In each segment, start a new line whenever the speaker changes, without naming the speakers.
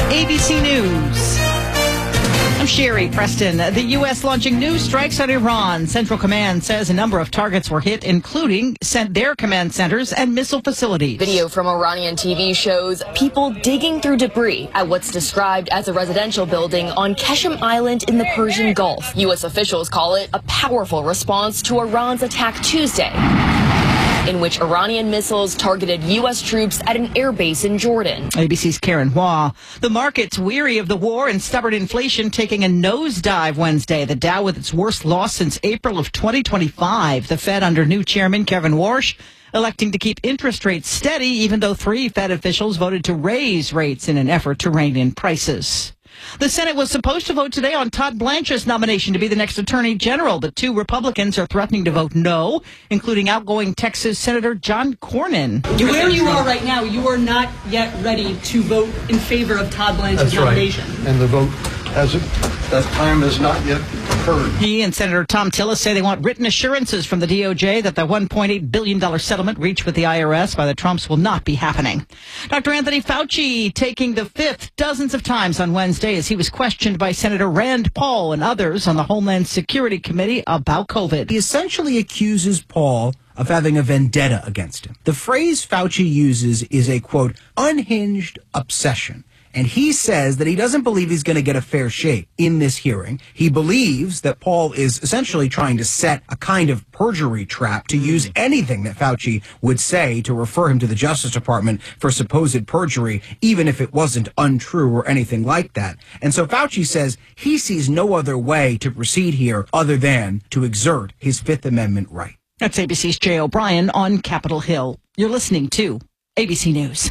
ABC News. I'm Sherry Preston. The U.S. launching new strikes on Iran. Central Command says a number of targets were hit, including their command centers and missile facilities.
Video from Iranian TV shows people digging through debris at what's described as a residential building on Qeshm Island in the Persian Gulf. U.S. officials call it a powerful response to Iran's attack Tuesday, in which Iranian missiles targeted U.S. troops at an airbase in Jordan.
ABC's Karen Hua. The market's weary of the war and stubborn inflation taking a nosedive Wednesday. The Dow with its worst loss since April of 2025. The Fed under new chairman Kevin Warsh electing to keep interest rates steady, even though 3 Fed officials voted to raise rates in an effort to rein in prices. The Senate was supposed to vote today on Todd Blanche's nomination to be the next Attorney General, but 2 Republicans are threatening to vote no, including outgoing Texas Senator John Cornyn.
Where you are right now, you are not yet ready to vote in favor of Todd Blanche's nomination.
Right. And the vote that time has not yet occurred.
He and Senator Tom Tillis say they want written assurances from the DOJ that the $1.8 billion settlement reached with the IRS by the Trumps will not be happening. Dr. Anthony Fauci taking the fifth dozens of times on Wednesday as he was questioned by Senator Rand Paul and others on the Homeland Security Committee about COVID.
He essentially accuses Paul of having a vendetta against him. The phrase Fauci uses is a, quote, unhinged obsession. And he says that he doesn't believe he's going to get a fair shake in this hearing. He believes that Paul is essentially trying to set a kind of perjury trap to use anything that Fauci would say to refer him to the Justice Department for supposed perjury, even if it wasn't untrue or anything like that. And so Fauci says he sees no other way to proceed here other than to exert his Fifth Amendment right.
That's ABC's Jay O'Brien on Capitol Hill. You're listening to ABC News.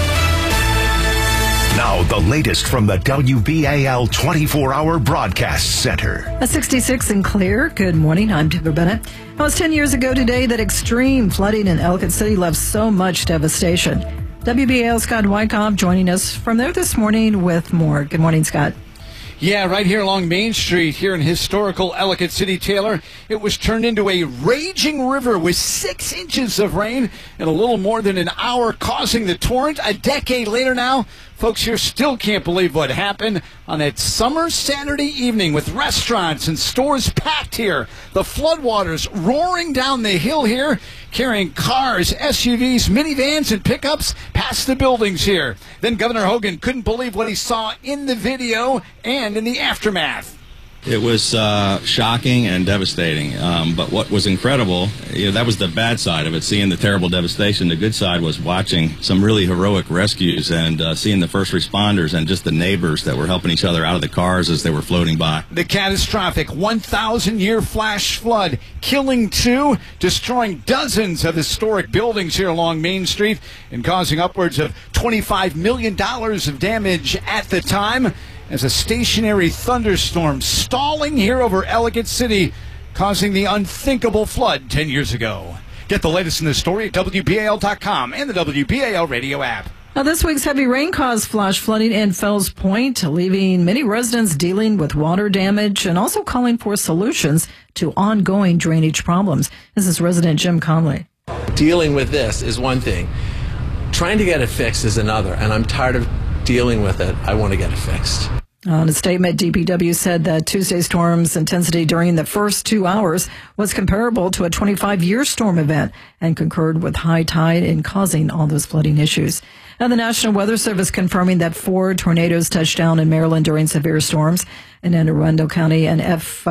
Now, the latest from the WBAL 24-hour broadcast center.
A 66 and clear. Good morning. I'm Deborah Bennett. It was 10 years ago today that extreme flooding in Ellicott City left so much devastation. WBAL Scott Wyckoff joining us from there this morning with more. Good morning, Scott.
Yeah, right here along Main Street here in historical Ellicott City, Taylor. It was turned into a raging river with 6 inches of rain in a little more than an hour, causing the torrent. A decade later now, folks here still can't believe what happened on that summer Saturday evening with restaurants and stores packed here. The floodwaters roaring down the hill here, carrying cars, SUVs, minivans, and pickups past the buildings here. Then Governor Hogan couldn't believe what he saw in the video and in the aftermath.
It was shocking and devastating, but what was incredible, that was the bad side of it, seeing the terrible devastation. The good side was watching some really heroic rescues and seeing the first responders and just the neighbors that were helping each other out of the cars as they were floating by.
The catastrophic 1,000-year flash flood, killing 2, destroying dozens of historic buildings here along Main Street and causing upwards of $25 million of damage at the time, as a stationary thunderstorm stalling here over Ellicott City, causing the unthinkable flood 10 years ago. Get the latest in this story at WBAL.com and the WBAL radio app.
Now, this week's heavy rain caused flash flooding in Fells Point, leaving many residents dealing with water damage and also calling for solutions to ongoing drainage problems. This is resident Jim Conley.
Dealing with this is one thing. Trying to get it fixed is another, and I'm tired of dealing with it. I want to get it fixed.
On a statement, DPW said that Tuesday's storm's intensity during the first 2 hours was comparable to a 25-year storm event and concurred with high tide in causing all those flooding issues. Now, the National Weather Service confirming that 4 tornadoes touched down in Maryland during severe storms. In Anne Arundel County, an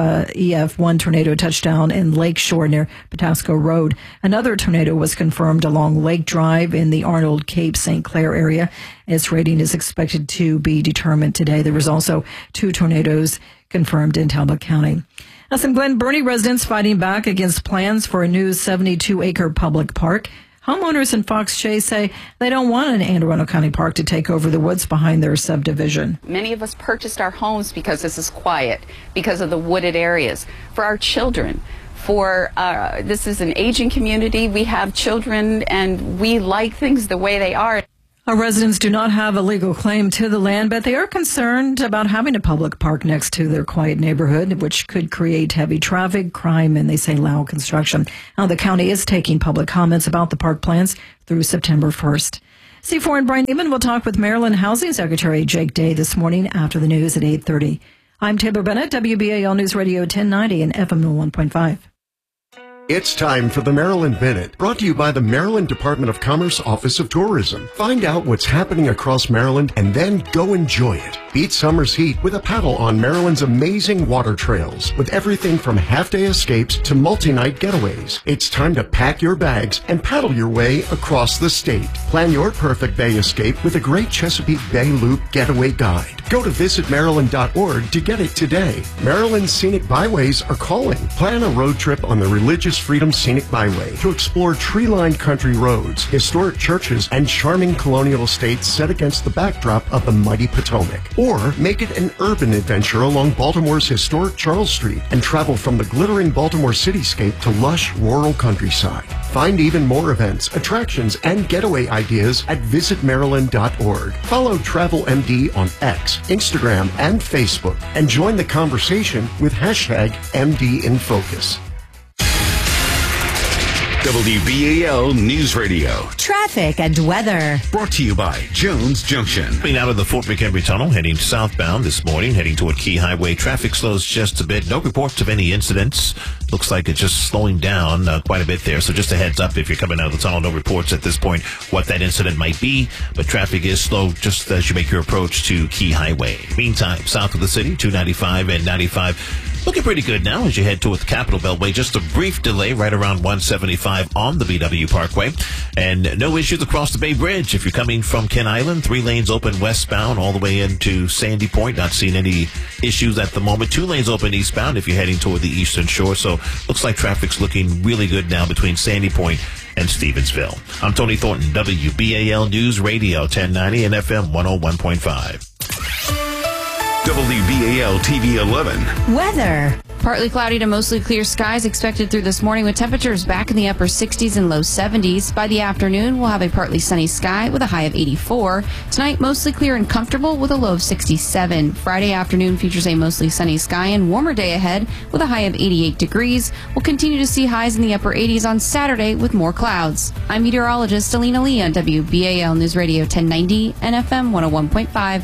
EF1 tornado touched down in Lakeshore near Patapsco Road. Another tornado was confirmed along Lake Drive in the Arnold Cape St. Clair area. Its rating is expected to be determined today. There was also 2 tornadoes confirmed in Talbot County. Now, some Glen Burnie residents fighting back against plans for a new 72-acre public park. Homeowners in Fox Chase say they don't want an Anne Arundel County park to take over the woods behind their subdivision.
Many of us purchased our homes because this is quiet, because of the wooded areas, for our children. This is an aging community. We have children, and we like things the way they are.
Our residents do not have a legal claim to the land, but they are concerned about having a public park next to their quiet neighborhood, which could create heavy traffic, crime, and they say loud construction. Now, the county is taking public comments about the park plans through September 1st. C4 and Brian Neiman will talk with Maryland Housing Secretary Jake Day this morning after the news at 8:30. I'm Taylor Bennett, WBAL News Radio 1090 and FM 101.5.
It's time for the Maryland Minute, brought to you by the Maryland Department of Commerce Office of Tourism. Find out what's happening across Maryland and then go enjoy it. Beat summer's heat with a paddle on Maryland's amazing water trails, with everything from half-day escapes to multi-night getaways. It's time to pack your bags and paddle your way across the state. Plan your perfect bay escape with a great Chesapeake Bay Loop getaway guide. Go to visitmaryland.org to get it today. Maryland's scenic byways are calling. Plan a road trip on the Religious Freedom Scenic Byway to explore tree-lined country roads, historic churches, and charming colonial estates set against the backdrop of the mighty Potomac. Or make it an urban adventure along Baltimore's historic Charles Street and travel from the glittering Baltimore cityscape to lush rural countryside. Find even more events, attractions, and getaway ideas at visitmaryland.org. Follow TravelMD on X, Instagram, and Facebook, and join the conversation with hashtag MDInFocus.
WBAL News Radio.
Traffic and weather.
Brought to you by Jones Junction.
Coming out of the Fort McHenry Tunnel, heading southbound this morning, heading toward Key Highway. Traffic slows just a bit. No reports of any incidents. Looks like it's just slowing down quite a bit there. So just a heads up if you're coming out of the tunnel. No reports at this point what that incident might be. But traffic is slow just as you make your approach to Key Highway. Meantime, south of the city, 295 and 95. Looking pretty good now as you head toward the Capitol Beltway. Just a brief delay right around 175 on the BW Parkway. And no issues across the Bay Bridge. If you're coming from Kent Island, 3 lanes open westbound all the way into Sandy Point. Not seeing any issues at the moment. 2 lanes open eastbound if you're heading toward the Eastern Shore. So looks like traffic's looking really good now between Sandy Point and Stevensville. I'm Tony Thornton, WBAL News Radio 1090 and FM 101.5.
WBAL TV 11.
Weather.
Partly cloudy to mostly clear skies expected through this morning with temperatures back in the upper 60s and low 70s. By the afternoon, we'll have a partly sunny sky with a high of 84. Tonight, mostly clear and comfortable with a low of 67. Friday afternoon features a mostly sunny sky and warmer day ahead with a high of 88 degrees. We'll continue to see highs in the upper 80s on Saturday with more clouds. I'm meteorologist Alina Lee on WBAL News Radio 1090 and FM 101.5.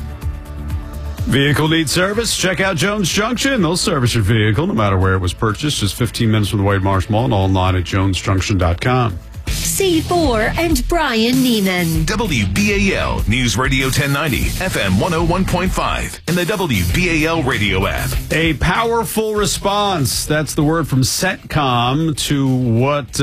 Vehicle needs service? Check out Jones Junction. They'll service your vehicle no matter where it was purchased. Just 15 minutes from the Wade Marsh Mall and online at jonesjunction.com.
C4 and Brian Neiman.
WBAL News Radio 1090, FM 101.5, and the WBAL radio app.
A powerful response. That's the word from CENTCOM to what,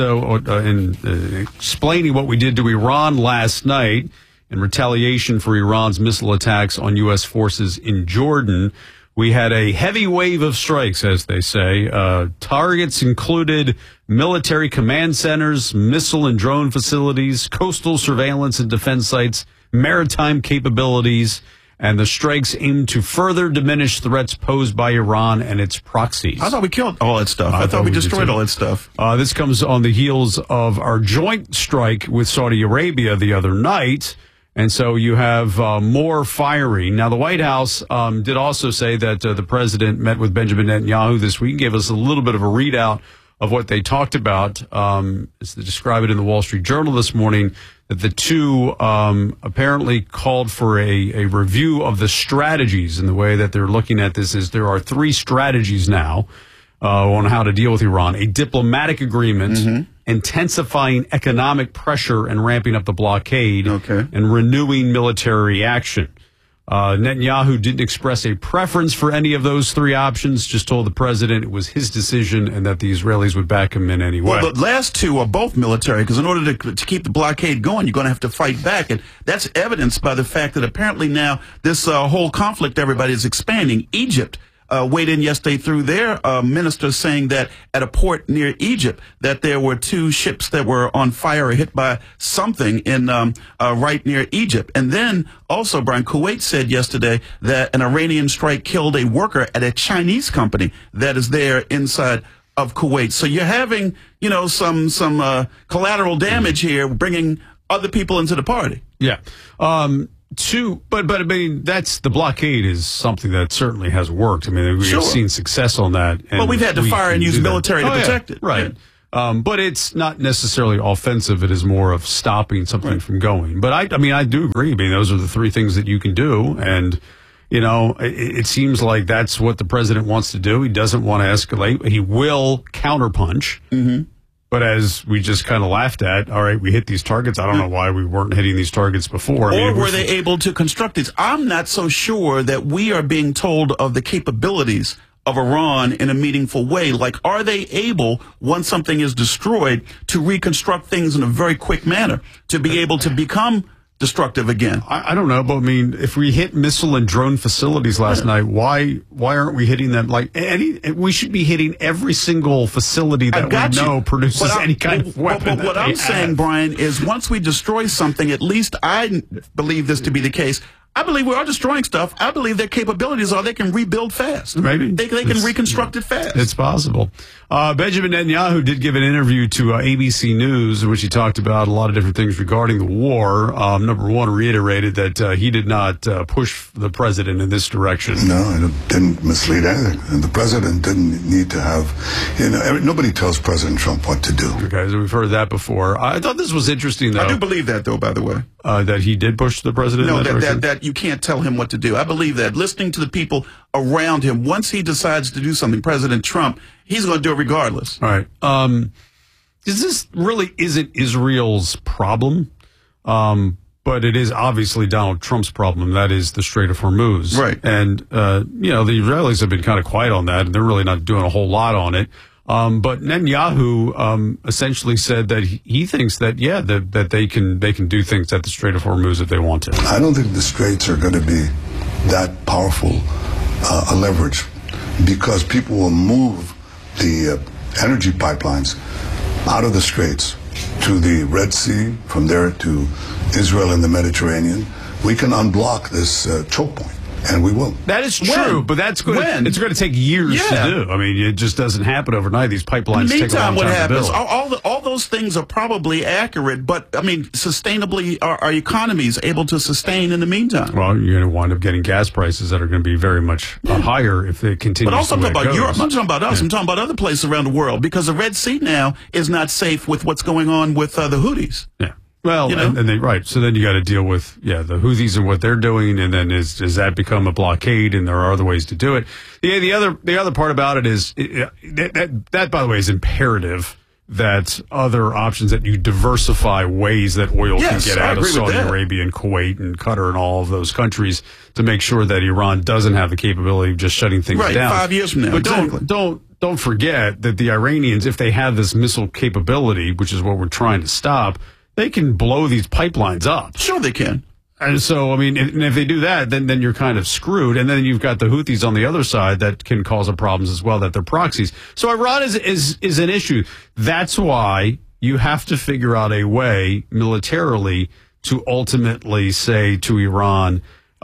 explaining what we did to Iran last night in retaliation for Iran's missile attacks on U.S. forces in Jordan. We had a heavy wave of strikes, as they say. Targets included military command centers, missile and drone facilities, coastal surveillance and defense sites, maritime capabilities, and the strikes aim to further diminish threats posed by Iran and its proxies.
I thought we killed all that stuff. I thought we destroyed all that stuff.
This comes on the heels of our joint strike with Saudi Arabia the other night. And so you have more firing. Now, the White House did also say that the president met with Benjamin Netanyahu this week and gave us a little bit of a readout of what they talked about. As they describe it in the Wall Street Journal this morning, that the two apparently called for a review of the strategies. And the way that they're looking at this is there are 3 strategies now on how to deal with Iran. A diplomatic agreement, intensifying economic pressure and ramping up the blockade, and renewing military action. Netanyahu didn't express a preference for any of those 3 options, just told the president it was his decision and that the Israelis would back him in any way.
Well, the last 2 are both military, because in order to keep the blockade going, you're going to have to fight back. And that's evidenced by the fact that apparently now this whole conflict, everybody is expanding. Egypt weighed in yesterday through their minister saying that at a port near Egypt that there were 2 ships that were on fire or hit by something in right near Egypt. And then also, Brian, Kuwait said yesterday that an Iranian strike killed a worker at a Chinese company that is there inside of Kuwait. So you're having, some collateral damage here, bringing other people into the party.
Yeah. But I mean, the blockade is something that certainly has worked. I mean, we've seen success on that.
Well, we've had to fire and use military to protect it.
Right. But it's not necessarily offensive. It is more of stopping something from going. But I do agree. I mean, those are the three things that you can do. And, it seems like that's what the president wants to do. He doesn't want to escalate. He will counterpunch. Mm-hmm. But as we just kind of laughed at, all right, we hit these targets. I don't know why we weren't hitting these targets before.
Or were they able to construct these? I'm not so sure that we are being told of the capabilities of Iran in a meaningful way. Like, are they able, once something is destroyed, to reconstruct things in a very quick manner, to be able to become destructive again?
I don't know, but I mean, if we hit missile and drone facilities last night, why aren't we hitting them? Like we should be hitting every single facility that we know produces any kind of weapon.
But what I'm saying, Brian, is once we destroy something, at least I believe this to be the case. I believe we are destroying stuff. I believe their capabilities are they can rebuild fast.
Maybe.
They can reconstruct it fast.
It's possible. Benjamin Netanyahu did give an interview to ABC News in which he talked about a lot of different things regarding the war. Number one, reiterated that he did not push the president in this direction.
No, it didn't mislead anything. And the president didn't need to have, nobody tells President Trump what to do.
Okay, so we've heard that before. I thought this was interesting, though.
I do believe that, though, by the way.
That he did push the president
No,
in that direction?
that you can't tell him what to do. I believe that. Listening to the people around him, once he decides to do something, President Trump, he's going to do it regardless.
All right. This really isn't Israel's problem, but it is obviously Donald Trump's problem. That is the Strait of Hormuz.
Right.
And, the Israelis have been kind of quiet on that, and they're really not doing a whole lot on it. But Netanyahu essentially said that he thinks that that they can do things at the Strait of Hormuz if they want to.
I don't think the straits are going to be that powerful a leverage because people will move the energy pipelines out of the straits to the Red Sea, from there to Israel and the Mediterranean. We can unblock this choke point. And we will.
That is true, but it's going to take years to do. I mean, it just doesn't happen overnight. These pipelines take a long time
what happens?
to build.
All those things are probably accurate, but I mean, sustainably, our economies able to sustain in the meantime?
Well, you're going to wind up getting gas prices that are going to be very much higher if they continue.
But also, I'm talking about Europe. I'm not talking about us.
Yeah.
I'm talking about other places around the world because the Red Sea now is not safe with what's going on with the Houthis.
Yeah. Well, so then you got to deal with the Houthis and what they're doing, and then does that become a blockade? And there are other ways to do it. The other part about it is that by the way is imperative that other options that you diversify ways that oil can get out of Saudi Arabia and Kuwait and Qatar and all of those countries to make sure that Iran doesn't have the capability of just shutting things down.
5 years from now,
but don't forget that the Iranians, if they have this missile capability, which is what we're trying to stop, they can blow these pipelines up.
Sure they can.
And so, I mean, and if they do that, then you're kind of screwed. And then you've got the Houthis on the other side that can cause problems as well, that they're proxies. So Iran is an issue. That's why you have to figure out a way militarily to ultimately say to Iran,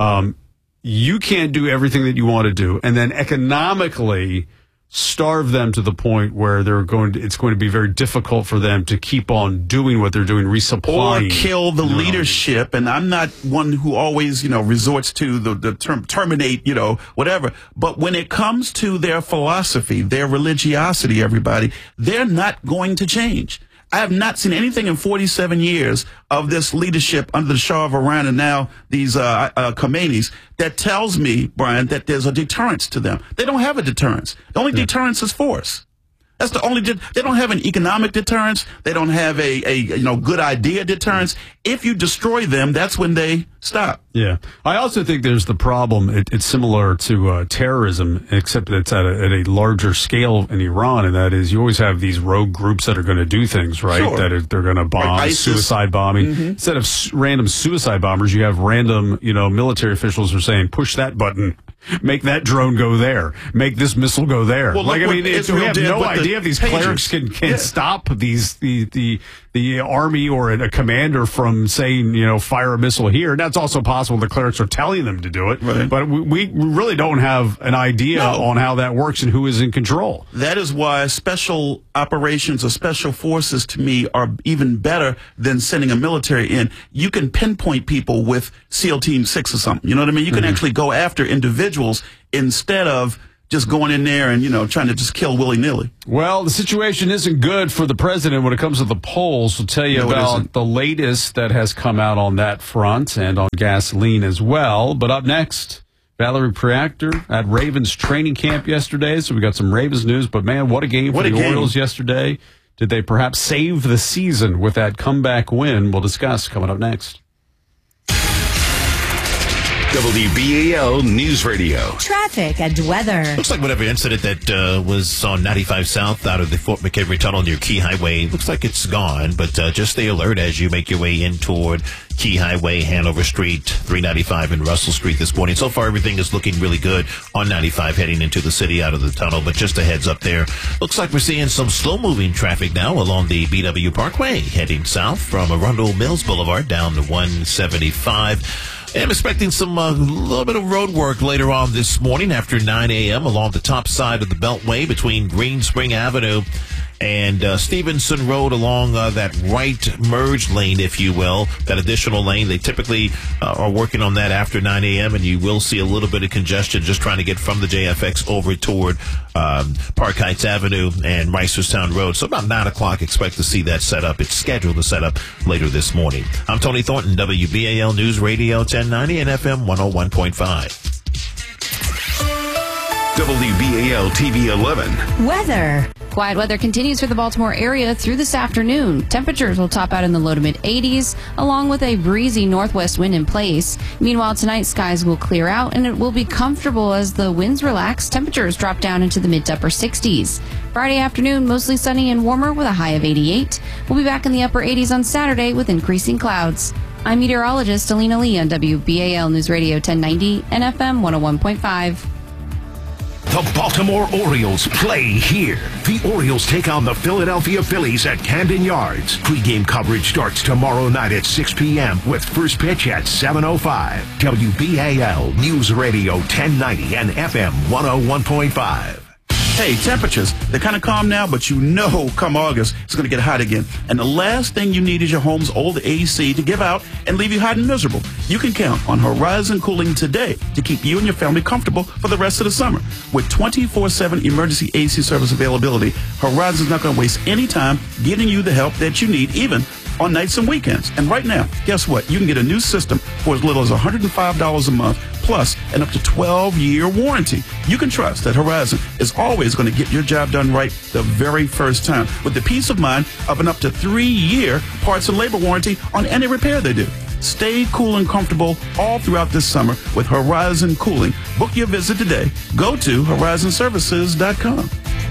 you can't do everything that you want to do. And then economically starve them to the point where it's going to be very difficult for them to keep on doing what they're doing, resupplying.
Or kill the leadership. And I'm not one who always, resorts to the term terminate, whatever. But when it comes to their philosophy, their religiosity, everybody, they're not going to change. I have not seen anything in 47 years of this leadership under the Shah of Iran and now these Khomeinis that tells me, Brian, that there's a deterrence to them. They don't have a deterrence. The only deterrence is force. That's the only. They don't have an economic deterrence. They don't have a good idea deterrence. If you destroy them, that's when they stop.
Yeah, I also think there's the problem. It's similar to terrorism, except it's at a larger scale in Iran, and that is you always have these rogue groups that are going to do things, right?
Sure.
They're going to bomb, suicide bombing. Mm-hmm. Instead of random suicide bombers, you have random, military officials who are saying, push that button. Make that drone go there. Make this missile go there.
Well,
we have no idea if these clerics can stop the army or a commander from saying, fire a missile here. And that's also possible the clerics are telling them to do it.
Right.
But we really don't have an idea on how that works and who is in control.
That is why special operations or special forces to me are even better than sending a military in. You can pinpoint people with SEAL Team 6 or something. You know what I mean? You can actually go after individuals instead of just going in there and, trying to just kill willy-nilly.
Well, the situation isn't good for the president when it comes to the polls. We'll tell you about the latest that has come out on that front and on gasoline as well. But up next, Valerie Priactor at Ravens training camp yesterday. So we got some Ravens news. But, man, what a game for the Orioles yesterday. Did they perhaps save the season with that comeback win? We'll discuss coming up next.
WBAL News Radio.
Traffic and weather.
Looks like whatever incident that was on 95 South out of the Fort McHenry Tunnel near Key Highway, looks like it's gone, but just stay alert as you make your way in toward Key Highway, Hanover Street, 395 and Russell Street this morning. So far, everything is looking really good on 95 heading into the city out of the tunnel, but just a heads up there. Looks like we're seeing some slow-moving traffic now along the BW Parkway heading south from Arundel Mills Boulevard down to 175. I'm expecting some little bit of road work later on this morning after 9 a.m. along the top side of the Beltway between Green Spring Avenue and Stevenson Road along that right merge lane, if you will, that additional lane. They typically are working on that after 9 a.m., and you will see a little bit of congestion just trying to get from the JFX over toward Park Heights Avenue and Reisterstown Road. So about 9 o'clock, expect to see that set up. It's scheduled to set up later this morning. I'm Tony Thornton, WBAL News Radio 1090 and FM 101.5.
WBAL TV 11.
Weather.
Quiet weather continues for the Baltimore area through this afternoon. Temperatures will top out in the low to mid 80s, along with a breezy northwest wind in place. Meanwhile, tonight skies will clear out and it will be comfortable as the winds relax. Temperatures drop down into the mid to upper 60s. Friday afternoon, mostly sunny and warmer with a high of 88. We'll be back in the upper 80s on Saturday with increasing clouds. I'm meteorologist Alina Lee on WBAL News Radio 1090 and FM 101.5.
The Baltimore Orioles play here. The Orioles take on the Philadelphia Phillies at Camden Yards. Pre-game coverage starts tomorrow night at 6 p.m. with first pitch at 7:05. WBAL News Radio 1090 and FM 101.5.
Hey, temperatures, they're kind of calm now, but come August, it's going to get hot again. And the last thing you need is your home's old AC to give out and leave you hot and miserable. You can count on Horizon Cooling today to keep you and your family comfortable for the rest of the summer. With 24/7 emergency AC service availability, Horizon's not going to waste any time getting you the help that you need, even on nights and weekends. And right now, guess what? You can get a new system for as little as $105 a month, plus an up to 12-year warranty. You can trust that Horizon is always going to get your job done right the very first time, with the peace of mind of an up to 3-year parts and labor warranty on any repair they do. Stay cool and comfortable all throughout this summer with Horizon Cooling. Book your visit today. Go to horizonservices.com.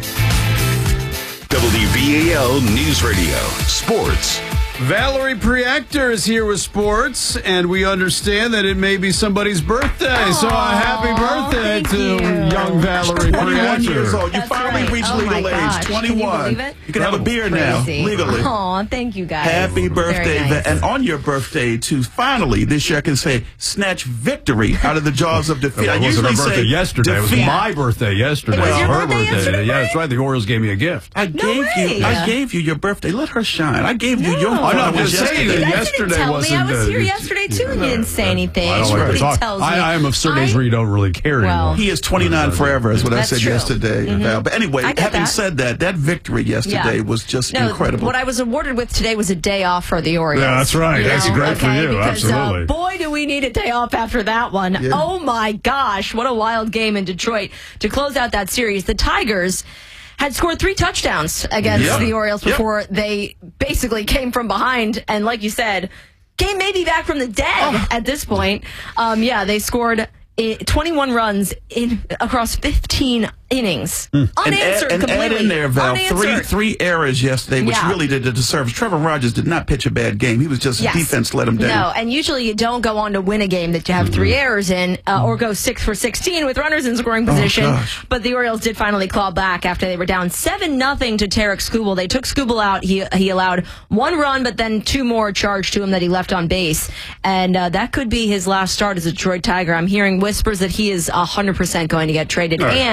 WBAL News Radio Sports.
Valerie Priactor is here with sports, and we understand that it may be somebody's birthday.
Aww,
so happy birthday to young Valerie
21
Priactor.
years old. You finally reached legal age. 21.
Can you believe it?
You can have a beer now, legally.
Oh, thank you guys.
Happy birthday.
Very nice.
And on your birthday, to finally, this year I can say, snatch victory out of the jaws of defeat.
It wasn't her birthday yesterday.
defeat.
It was my birthday yesterday.
It was your
her
birthday yesterday?
Yeah, that's right. The Orioles gave me a gift.
I gave you your birthday. Let her shine. I gave you your
I'm just saying that
You guys
yesterday
didn't tell me. I was here
the-
yesterday too, and you didn't say anything.
I don't like to
Nobody
talk.
tells me.
I am of certain age where you don't really care anymore.
He is 29 forever, is what I
That's
said
true.
yesterday, Val. But anyway,
I get
having
that.
said that, that victory yesterday was just incredible.
What I was awarded with today was a day off for the Orioles.
Yeah, that's right. That's great for you.
Because,
Absolutely.
boy, do we need a day off after that one.
Yeah.
Oh, my gosh. What a wild game in Detroit to close out that series. The Tigers had scored 3 touchdowns against the Orioles before they basically came from behind. And like you said, came maybe back from the dead at this point. They scored 21 runs across 15 innings. Unanswered
and
completely.
add in there, Val,
Unanswered.
three errors yesterday, which really did a disservice. Trevor Rogers did not pitch a bad game. He was just defense let him down.
No, and usually you don't go on to win a game that you have 3 errors in or go 6 for 16 with runners in scoring position.
gosh.
But the Orioles did finally claw back after they were down 7-0 to Tarek Skubal. They took Skubal out. He allowed 1 run, but then 2 more charged to him that he left on base. And that could be his last start as a Detroit Tiger. I'm hearing whispers that he is 100% going to get traded.
Right.
And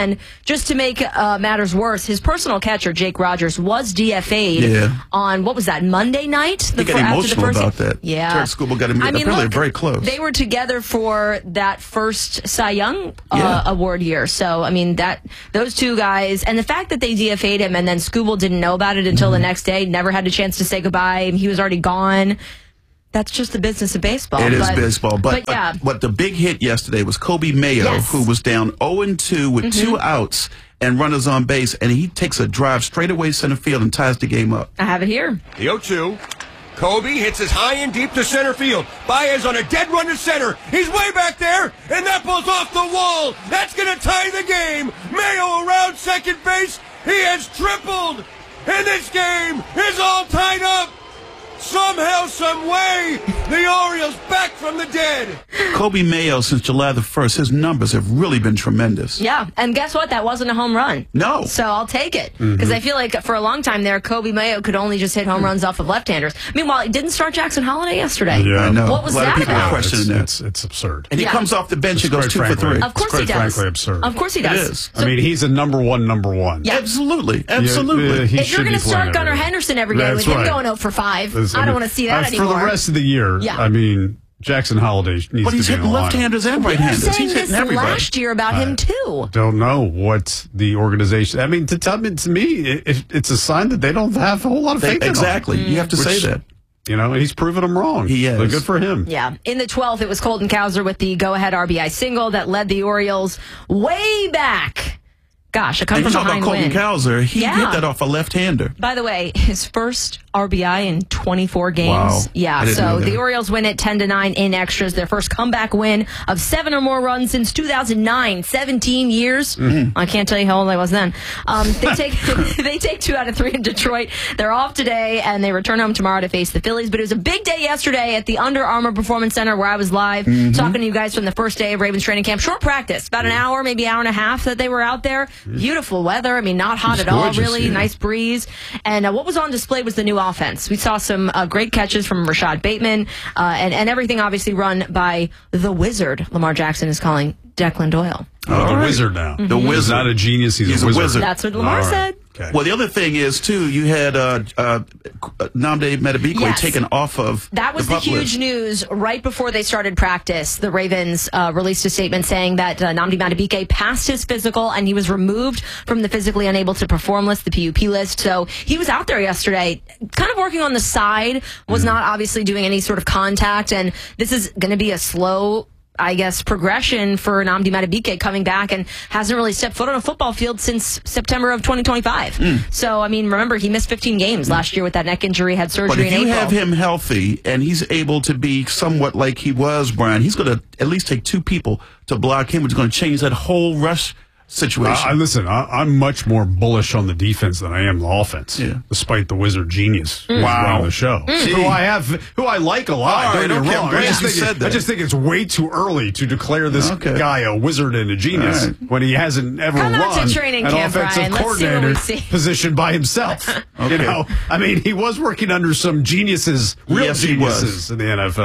just to make matters worse, his personal catcher, Jake Rogers, was DFA'd on, what was that, Monday night?
He got emotional about that.
Yeah.
Terrence Scoble got him. Apparently very close.
They were together for that first Cy Young award year. So, I mean, those two guys, and the fact that they DFA'd him and then Scoble didn't know about it until the next day, never had a chance to say goodbye. He was already gone. That's just the business of baseball.
It is baseball. But
yeah.
What the big hit yesterday was Kobe Mayo, who was down 0-2 with 2 outs and runners on base, and he takes a drive straight away center field and ties the game up.
I have it here.
The 0-2. Kobe hits it high and deep to center field. Baez on a dead run to center. He's way back there, and that ball's off the wall. That's going to tie the game. Mayo around second base. He has tripled, and this game is all tied up. Somehow, some way, the Orioles back from the dead.
Kobe Mayo, since July the 1st, his numbers have really been tremendous.
Yeah, and guess what? That wasn't a home run.
No.
So I'll take it. Because I feel like for a long time there, Kobe Mayo could only just hit home runs off of left-handers. Meanwhile, he didn't start Jackson Holiday yesterday.
Yeah,
I know.
What was
a lot
that
of people
about?
questioning that.
It's absurd.
And he comes off the bench and goes 2 for 3.
Of course he does.
Frankly absurd.
Of course he does.
It is.
I mean, he's a number one.
Yeah.
Absolutely.
If you're going to start Gunnar Henderson every game with him going 0 for 5, I don't want to see that anymore.
For the rest of the year, I mean, Jackson Holiday needs to be in the lineup.
But he's hitting left-handers and right-handers.
He's
hitting
this
everybody.
last year about him, too.
Don't know what the organization. I mean, to me, it's a sign that they don't have a whole lot of faith in him.
Exactly. You have to say that.
You know, he's proven them wrong.
He is.
So good for him.
Yeah. In the 12th, it was Colton Cowser with the go-ahead RBI single that led the Orioles way back. Gosh, a come-from-behind win.
You talk about Colton Cowser. He hit that off a left-hander.
By the way, his first RBI in 24 games.
Wow.
Yeah, so the Orioles win it 10-9 in extras. Their first comeback win of 7 or more runs since 2009. 17 years. I can't tell you how old I was then. They take 2 out of 3 in Detroit. They're off today, and they return home tomorrow to face the Phillies. But it was a big day yesterday at the Under Armour Performance Center where I was live talking to you guys from the first day of Ravens training camp. Short practice, about an hour, maybe hour and a half that they were out there. Beautiful weather. I mean, not hot at all, really. Nice breeze. And what was on display was the new offense. We saw some great catches from Rashad Bateman, and everything obviously run by the wizard, Lamar Jackson is calling Declan Doyle.
Oh, the wizard now.
The wizard.
He's not a genius. He's a wizard.
That's what Lamar said.
Okay.
Well, the other thing is, too, you had Nnamdi Madubuike taken off of
That was the huge news right before they started practice. The Ravens released a statement saying that Nnamdi Madubuike passed his physical and he was removed from the physically unable to perform list, the PUP list. So he was out there yesterday, kind of working on the side, was not obviously doing any sort of contact. And this is going to be a slow, I guess, progression for Nnamdi Madubuike coming back and hasn't really stepped foot on a football field since September of 2025. So, I mean, remember, he missed 15 games last year with that neck injury, had surgery in April.
But if you have him healthy and he's able to be somewhat like he was, Brian, he's going to at least take 2 people to block him, which is going to change that whole rush situation.
Listen, I'm much more bullish on the defense than I am the offense, despite the wizard genius on the show. Who I like a lot. Don't get me wrong. I just think it's way too early to declare this guy a wizard and a genius when he hasn't ever run an offensive coordinator position by himself. You know, I mean, he was working under some geniuses, real geniuses in the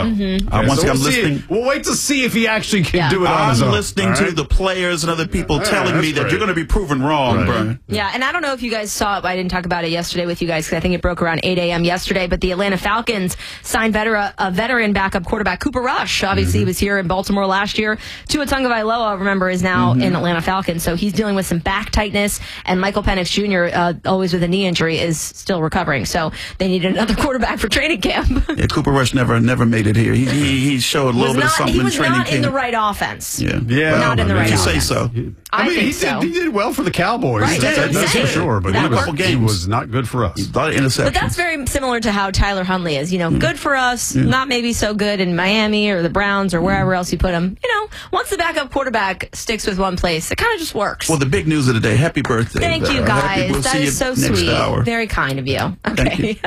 NFL. We'll wait to see if he actually can do it on his own.
I'm listening to the players and other people telling me that you're going to be proven wrong, Brian.
Yeah, and I don't know if you guys saw it, but I didn't talk about it yesterday with you guys because I think it broke around 8 a.m. yesterday, but the Atlanta Falcons signed a veteran backup quarterback, Cooper Rush. Obviously, he was here in Baltimore last year. Tua Tagovailoa, remember, is now in Atlanta Falcons, so he's dealing with some back tightness, and Michael Penix Jr., always with a knee injury, is still recovering, so they needed another quarterback for training camp.
Yeah, Cooper Rush never made it here. He showed a little bit of something in training camp.
He was not in the right offense.
Yeah.
Not in the right offense.
You say so.
I mean,
he did well for the Cowboys.
Right,
that's for sure, but he was not good for us.
A lot of interceptions.
But that's very similar to how Tyler Huntley is. You know, good for us, not maybe so good in Miami or the Browns or wherever else you put him. You know, once the backup quarterback sticks with one place, it kind of just works.
Well, the big news of the day, happy birthday.
Thank you, guys. That is so sweet. Very kind of you. Okay.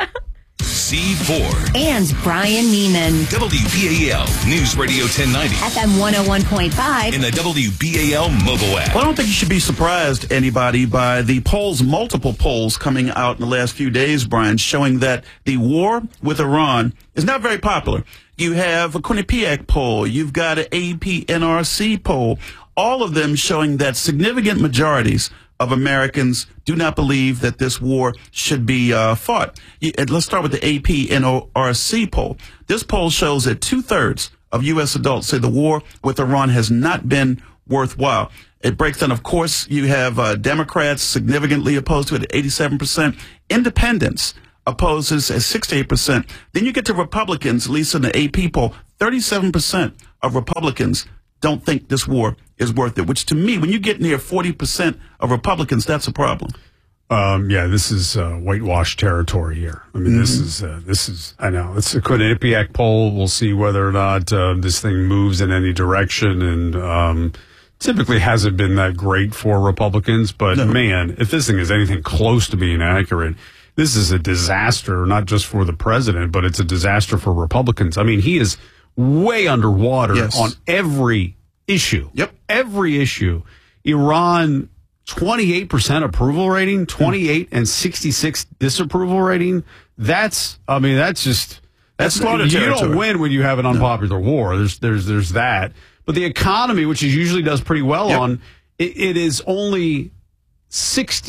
C4
and Brian Neiman.
WBAL News Radio 1090.
FM 101.5.
In the WBAL mobile app.
Well, I don't think you should be surprised, anybody, by the polls, multiple polls coming out in the last few days, Brian, showing that the war with Iran is not very popular. You have a Quinnipiac poll. You've got an AP NRC poll. All of them showing that significant majorities of Americans do not believe that this war should be fought. Let's start with the AP NORC poll. This poll shows that 2/3 of U.S. adults say the war with Iran has not been worthwhile. It breaks down, of course, you have Democrats significantly opposed to it at 87%. Independents opposes at 68%. Then you get to Republicans, at least in the AP poll, 37% of Republicans don't think this war is worth it, which to me, when you get near 40% of Republicans, that's a problem.
Yeah, this is whitewash territory here. I mean, this is, I know, it's a good IPAC poll. We'll see whether or not this thing moves in any direction. And typically hasn't been that great for Republicans. But man, if this thing is anything close to being accurate, this is a disaster, not just for the president, but it's a disaster for Republicans. I mean, he is way underwater on every issue.
Yep.
Every issue. Iran, 28% approval rating, 28 and 66 disapproval rating. That's
slaughter
you
territory.
don't win when you have an unpopular war. There's that. But the economy, which it usually does pretty well on, it is only it's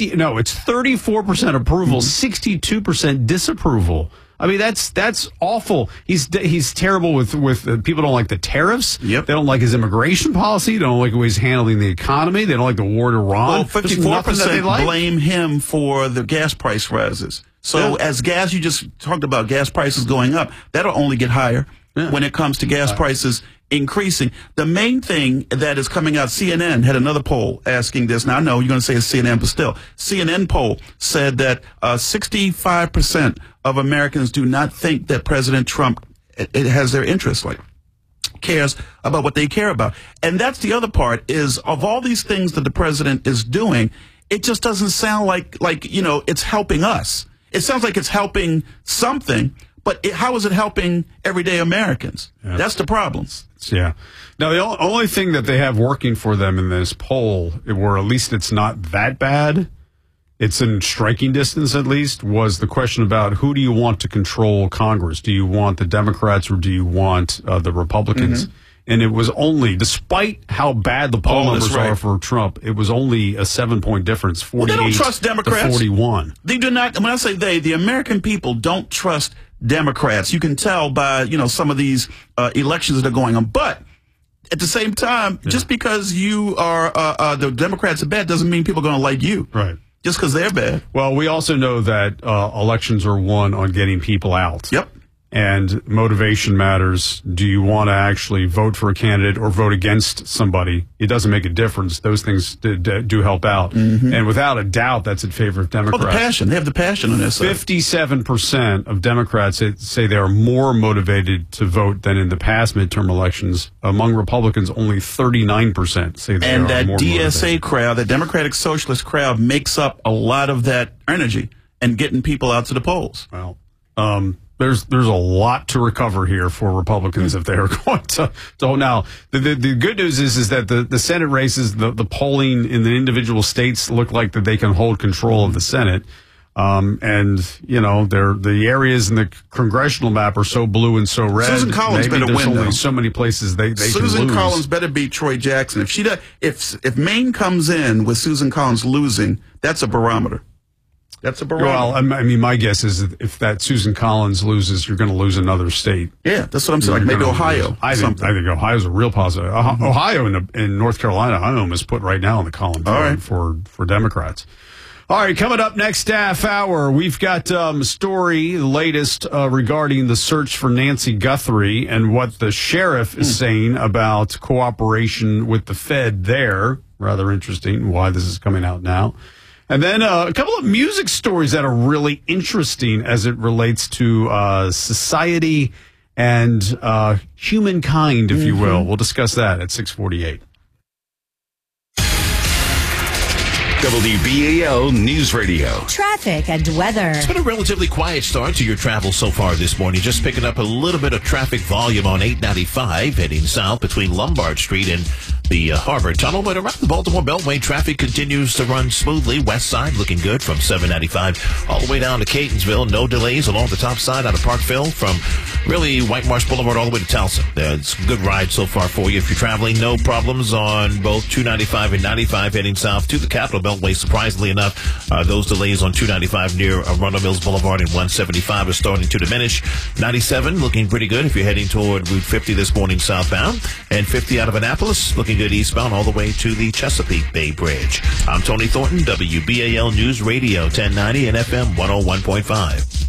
34% approval, 62% disapproval. I mean, that's awful. He's terrible with people don't like the tariffs. Yep. They don't like his immigration policy. They don't like the way he's handling the economy. They don't like the war to Iran.
Well, 54% blame him for the gas price rises. So as gas, you just talked about gas prices going up, that'll only get higher when it comes to gas prices increasing. The main thing that is coming out, CNN had another poll asking this. Now, I know you're going to say it's CNN, but still, CNN poll said that 65% of Americans do not think that President Trump it has their interest, cares about what they care about. And that's the other part is of all these things that the president is doing, it just doesn't sound like it's helping us. It sounds like it's helping something, but how is it helping everyday Americans?
Yeah.
That's the problem.
Yeah. Now, the only thing that they have working for them in this poll, or at least it's not that bad, it's in striking distance at least, was the question about who do you want to control Congress? Do you want the Democrats or do you want the Republicans? Mm-hmm. And it was only, despite how bad the poll numbers are for Trump, it was only a 7-point difference, 48
they don't trust Democrats.
To 41.
They do not. When I say they, the American people don't trust Democrats. You can tell by, some of these elections that are going on. But at the same time, just because you are the Democrats are bad doesn't mean people are going to like you.
Right.
Just because they're bad.
Well, we also know that elections are won on getting people out.
Yep.
And motivation matters. Do you want to actually vote for a candidate or vote against somebody? It doesn't make a difference. Those things do help out. Mm-hmm. And without a doubt, that's in favor of Democrats.
Oh, the passion. They have the passion on their side.
57% of Democrats say they are more motivated to vote than in the past midterm elections. Among Republicans, only 39% say they are more motivated.
And that DSA crowd, that Democratic Socialist crowd, makes up a lot of that energy and getting people out to the polls.
Well, There's a lot to recover here for Republicans if they are going to. So now the good news is that the Senate races, the polling in the individual states look like that they can hold control of the Senate. And the areas in the congressional map are so blue and so red.
Susan Collins better win.
Only so many places they can lose.
Susan Collins better beat Troy Jackson. If she does, if Maine comes in with Susan Collins losing, that's a barometer. That's a barometer.
Well, I mean, my guess is that if that Susan Collins loses, you're going to lose another state.
Yeah, that's what I'm saying. Like maybe Ohio.
I think Ohio's a real positive. Ohio in North Carolina, I almost put right now in the column for Democrats. All right, coming up next half hour, we've got a story, the latest regarding the search for Nancy Guthrie and what the sheriff is saying about cooperation with the Fed there. Rather interesting why this is coming out now. And then a couple of music stories that are really interesting as it relates to society and humankind, if you will. We'll discuss that at 6:48.
WBAL News Radio.
Traffic and weather.
It's been a relatively quiet start to your travel so far this morning. Just picking up a little bit of traffic volume on 895 heading south between Lombard Street and the Harbor Tunnel. But around the Baltimore Beltway, traffic continues to run smoothly. West side looking good from 795 all the way down to Catonsville. No delays along the top side out of Parkville from really White Marsh Boulevard all the way to Towson. It's a good ride so far for you if you're traveling. No problems on both 295 and 95 heading south to the Capitol Beltway. Surprisingly enough, those delays on 295 near Arundel Mills Boulevard and 175 are starting to diminish. 97 looking pretty good if you're heading toward Route 50 this morning southbound. And 50 out of Annapolis looking good eastbound all the way to the Chesapeake Bay Bridge. I'm Tony Thornton, WBAL News Radio 1090 and FM 101.5.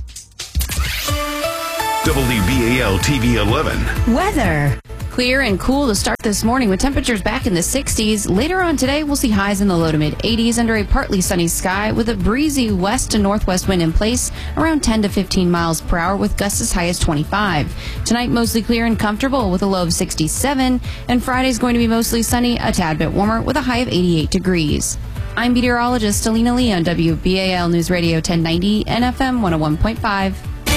WBAL TV 11.
Weather.
Clear and cool to start this morning with temperatures back in the 60s. Later on today, we'll see highs in the low to mid 80s under a partly sunny sky with a breezy west to northwest wind in place around 10 to 15 miles per hour with gusts as high as 25. Tonight, mostly clear and comfortable with a low of 67. And Friday's going to be mostly sunny, a tad bit warmer with a high of 88 degrees. I'm meteorologist Alina Lee on WBAL News Radio 1090 and FM 101.5.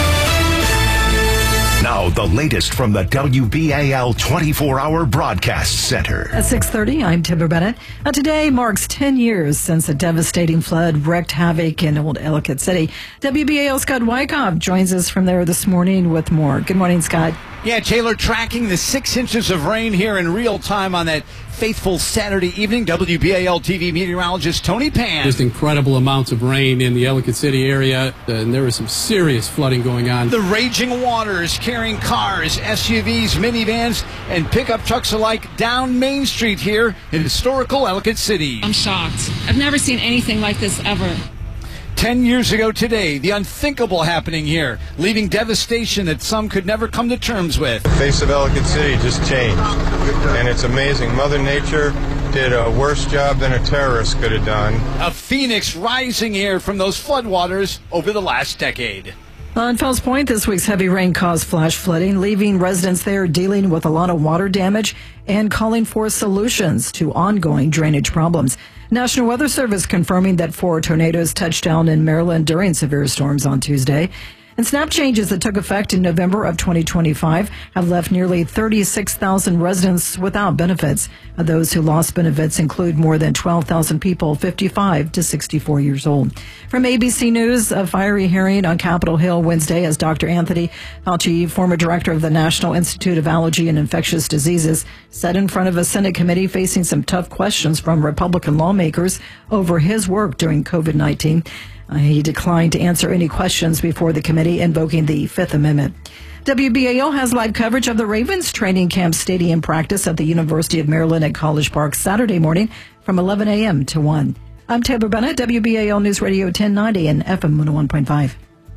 Now, the latest from the WBAL 24-hour broadcast center.
At 6:30, I'm Timber Bennett. Today marks 10 years since a devastating flood wreaked havoc in Old Ellicott City. WBAL Scott Wyckoff joins us from there this morning with more. Good morning, Scott.
Yeah, Taylor, tracking the 6 inches of rain here in real time on that faithful Saturday evening. WBAL TV meteorologist Tony Pan.
Just incredible amounts of rain in the Ellicott City area, and there was some serious flooding going on.
The raging waters carrying cars, SUVs, minivans, and pickup trucks alike down Main Street here in historical Ellicott City.
I'm shocked. I've never seen anything like this ever.
10 years ago today, the unthinkable happening here, leaving devastation that some could never come to terms with.
The face of Ellicott City just changed, and it's amazing. Mother Nature did a worse job than a terrorist could have done.
A phoenix rising here from those floodwaters over the last decade.
On Fells Point, this week's heavy rain caused flash flooding, leaving residents there dealing with a lot of water damage and calling for solutions to ongoing drainage problems. National Weather Service confirming that 4 tornadoes touched down in Maryland during severe storms on Tuesday. And SNAP changes that took effect in November of 2025 have left nearly 36,000 residents without benefits. Those who lost benefits include more than 12,000 people 55 to 64 years old. From ABC News, a fiery hearing on Capitol Hill Wednesday as Dr. Anthony Fauci, former director of the National Institute of Allergy and Infectious Diseases, sat in front of a Senate committee facing some tough questions from Republican lawmakers over his work during COVID-19. He declined to answer any questions before the committee, invoking the Fifth Amendment. WBAL has live coverage of the Ravens training camp stadium practice at the University of Maryland at College Park Saturday morning from 11 a.m. to 1. I'm Taylor Bennett, WBAL News Radio 1090 and FM 101.5.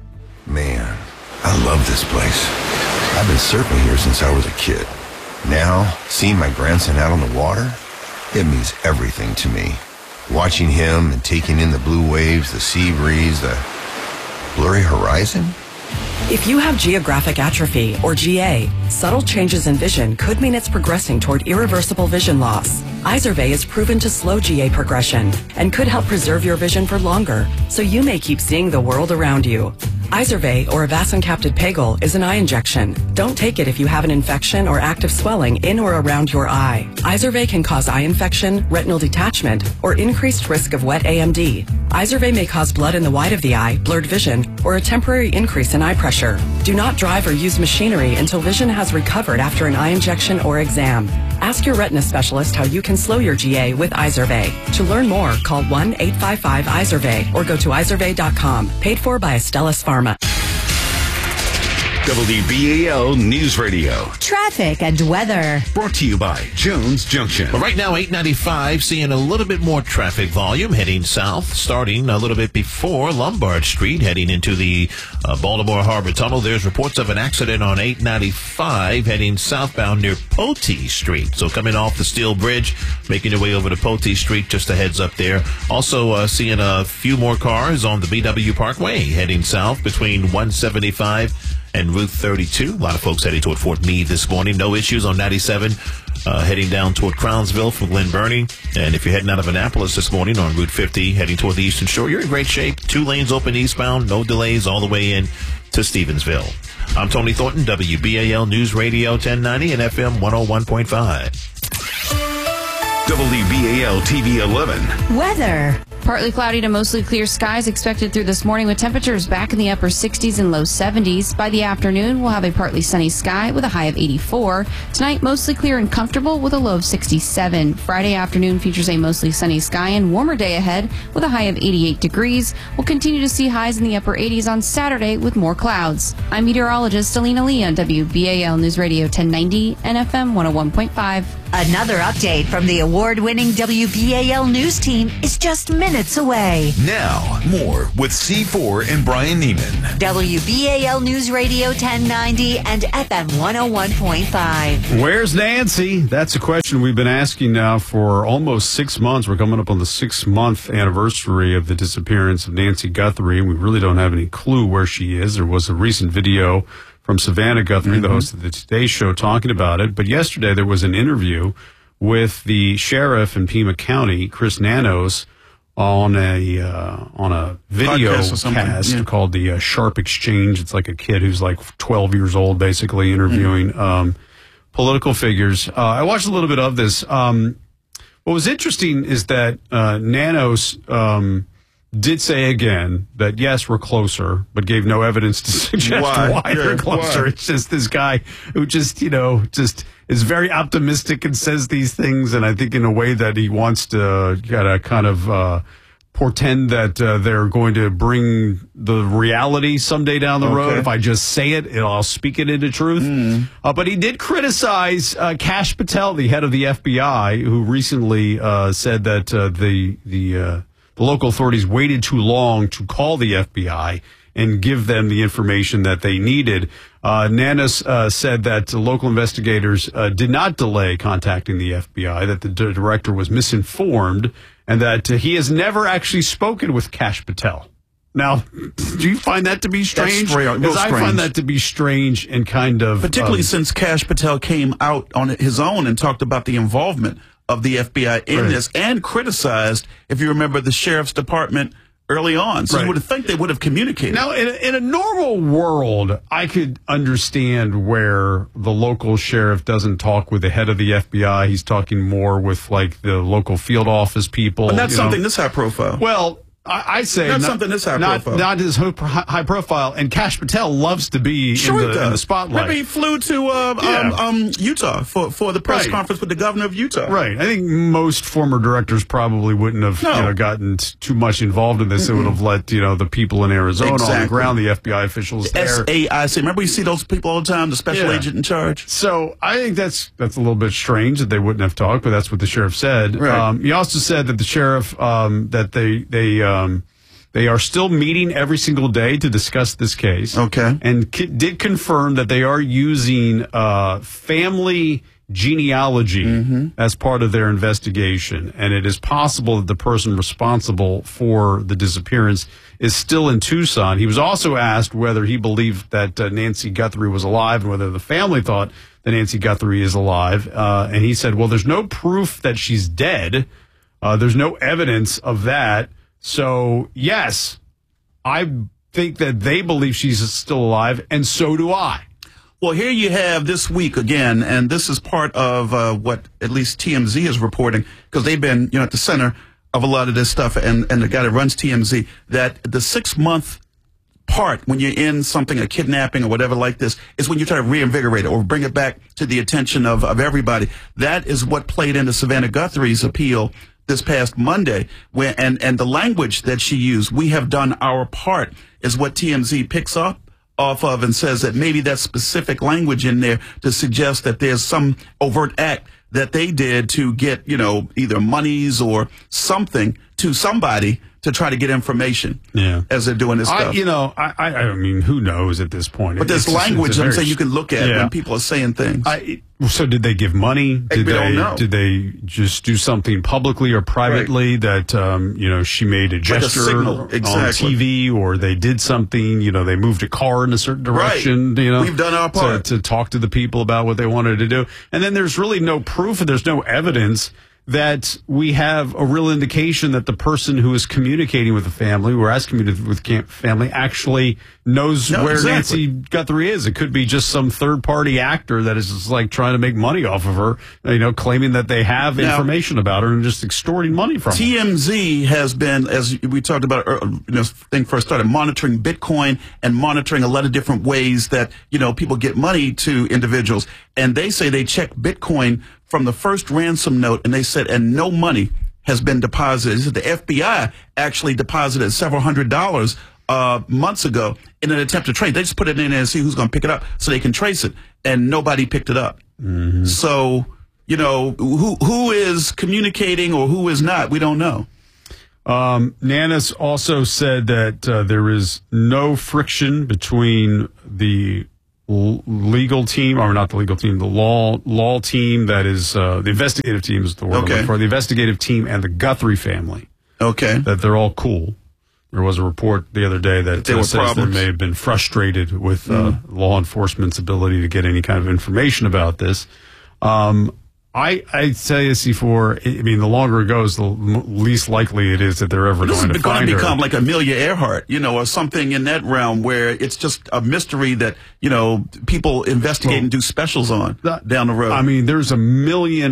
Man, I love this place. I've been surfing here since I was a kid. Now, seeing my grandson out on the water, it means everything to me. Watching him and taking in the blue waves, the sea breeze, the blurry horizon.
If you have geographic atrophy, or GA, subtle changes in vision could mean it's progressing toward irreversible vision loss. Izervay is proven to slow GA progression and could help preserve your vision for longer, so you may keep seeing the world around you. Izervay, or avacincaptad pegol, is an eye injection. Don't take it if you have an infection or active swelling in or around your eye. Izervay can cause eye infection, retinal detachment, or increased risk of wet AMD. Izervay may cause blood in the white of the eye, blurred vision, or a temporary increase in eye pressure. Do not drive or use machinery until vision has recovered after an eye injection or exam. Ask your retina specialist how you can slow your GA with Izervay. To learn more, call 1-855-IZERVAY or go to izervay.com. Paid for by Astellas Pharma.
WBAL News Radio.
Traffic and weather.
Brought to you by Jones Junction.
Well, right now, 895, seeing a little bit more traffic volume heading south, starting a little bit before Lombard Street, heading into the Baltimore Harbor Tunnel. There's reports of an accident on 895 heading southbound near Potee Street. So coming off the Steel Bridge, making your way over to Potee Street, just a heads up there. Also seeing a few more cars on the BW Parkway heading south between 175 and Route 32. A lot of folks heading toward Fort Meade this morning. No issues on 97 heading down toward Crownsville from Glen Burnie. And if you're heading out of Annapolis this morning on Route 50 heading toward the Eastern Shore, you're in great shape. 2 lanes open eastbound, no delays all the way in to Stevensville. I'm Tony Thornton, WBAL News Radio 1090 and FM 101.5.
WBAL TV 11.
Weather.
Partly cloudy to mostly clear skies expected through this morning with temperatures back in the upper 60s and low 70s. By the afternoon, we'll have a partly sunny sky with a high of 84. Tonight, mostly clear and comfortable with a low of 67. Friday afternoon features a mostly sunny sky and warmer day ahead with a high of 88 degrees. We'll continue to see highs in the upper 80s on Saturday with more clouds. I'm meteorologist Alina Lee on WBAL News Radio 1090 and FM 101.5.
Another update from the award-winning WBAL News team is just minutes away.
Now, more with C4 and Brian Neiman.
WBAL News Radio 1090 and FM 101.5.
Where's Nancy? That's a question we've been asking now for almost 6 months. We're coming up on the 6-month anniversary of the disappearance of Nancy Guthrie, and we really don't have any clue where she is. There was a recent video from Savannah Guthrie, the host of the Today Show, talking about it. But yesterday there was an interview with the sheriff in Pima County, Chris Nanos, on a video cast called the Sharp Exchange. It's like a kid who's like 12 years old, basically interviewing political figures. I watched a little bit of this. What was interesting is that Nanos did say again that, yes, we're closer, but gave no evidence to suggest why they're closer. Why? It's just this guy who just is very optimistic and says these things, and I think in a way that he wants to kind of portend that they're going to bring the reality someday down the road. If I just say it, I'll speak it into truth. But he did criticize Kash Patel, the head of the FBI, who recently said that the local authorities waited too long to call the FBI and give them the information that they needed. Nanos said that local investigators did not delay contacting the FBI, that the director was misinformed, and that he has never actually spoken with Kash Patel. Now, do you find that to be strange? Because I find that to be strange and kind of...
Particularly since Kash Patel came out on his own and talked about the involvement of the FBI in this and criticized, if you remember, the sheriff's department early on. So you would think they would have communicated.
Now, in a normal world, I could understand where the local sheriff doesn't talk with the head of the FBI. He's talking more with, like, the local field office people.
But that's something this high profile.
Well, I say
not something this high profile.
Not as high profile. And Kash Patel loves to be in the spotlight.
Remember, he flew to Utah for the press conference with the governor of Utah.
Right. I think most former directors probably wouldn't have gotten too much involved in this. They would have let the people in Arizona on the ground, the FBI officials there.
SAIC. Remember, you see those people all the time, the special agent in charge.
So I think that's a little bit strange that they wouldn't have talked, but that's what the sheriff said. Right. He also said that the sheriff that they are still meeting every single day to discuss this case. Okay. And did confirm that they are using family genealogy as part of their investigation. And it is possible that the person responsible for the disappearance is still in Tucson. He was also asked whether he believed that Nancy Guthrie was alive and whether the family thought that Nancy Guthrie is alive. And he said, well, there's no proof that she's dead. There's no evidence of that. So, yes, I think that they believe she's still alive, and so do I.
Well, here you have this week again, and this is part of what at least TMZ is reporting, because they've been at the center of a lot of this stuff, and the guy that runs TMZ, that the 6-month part when you're in something, a kidnapping or whatever like this, is when you try to reinvigorate it or bring it back to the attention of everybody. That is what played into Savannah Guthrie's appeal this past Monday, and the language that she used, "we have done our part," is what TMZ picks up off of and says that maybe that specific language in there to suggest that there's some overt act that they did to get, either monies or something to somebody to try to get information as they're doing this stuff.
I mean, who knows at this point?
But there's language I'm saying you can look at when people are saying things.
So did they give money?
We don't know.
Did they just do something publicly or privately that, she made a gesture on TV, or they did something, they moved a car in a certain direction,
We've done our part.
To talk to the people about what they wanted to do. And then there's really no proof and there's no evidence that we have a real indication that the person who is communicating with the family, or has communicated with family, actually knows where Nancy Guthrie is. It could be just some third-party actor that is just like trying to make money off of her, claiming that they have information about her and just extorting money from her.
TMZ has been, as we talked about, thing first started, monitoring Bitcoin and monitoring a lot of different ways that, people get money to individuals. And they say they checked Bitcoin from the first ransom note, and they said, and no money has been deposited. They said the FBI actually deposited several $100s months ago in an attempt to trace. They just put it in there and see who's going to pick it up so they can trace it, and nobody picked it up. Mm-hmm. So, who is communicating or who is not, we don't know.
Nanis also said that there is no friction between the legal team, or not the legal team, the law team, that is the investigative team is the word for the investigative team, and the Guthrie family. Okay, that they're all cool. There was a report the other day that says they may have been frustrated with law enforcement's ability to get any kind of information about this. I say this before. I mean, the longer it goes, the least likely it is that they're ever going to find her. This is going to become like Amelia Earhart, or something in that realm where it's just a mystery that people investigate and do specials on down the road. I mean, there's $1 million+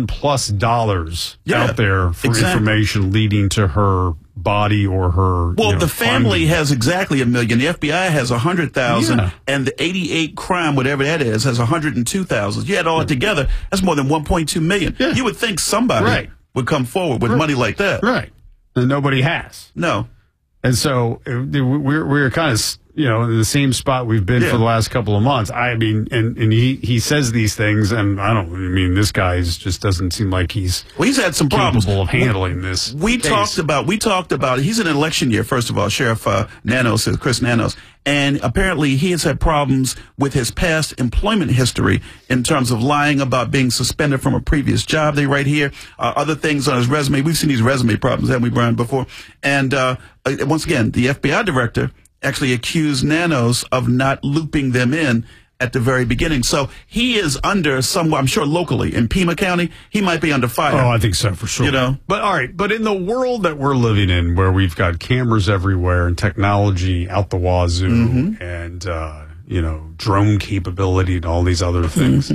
out there for information leading to her body or her. Well, the family has exactly $1 million. The FBI has 100,000, and the 88 crime, whatever that is, has 102,000. You add all it together, that's more than 1.2 million. You would think somebody would come forward with money like that, right? And nobody has. No. And so we're kind of in the same spot we've been for the last couple of months. I mean, and he says these things, and this guy just doesn't seem like he's had some problems of handling this. We talked about he's in an election year. First of all, Sheriff Nanos, Chris Nanos, and apparently he has had problems with his past employment history in terms of lying about being suspended from a previous job. They right here, other things on his resume. We've seen these resume problems, haven't we, Brian, before? And once again, the FBI director actually accused Nanos of not looping them in at the very beginning. So he is under somewhat, I'm sure locally, in Pima County, he might be under fire. Oh, I think so, for sure. But all right, but in the world that we're living in, where we've got cameras everywhere and technology out the wazoo, and, drone capability and all these other things,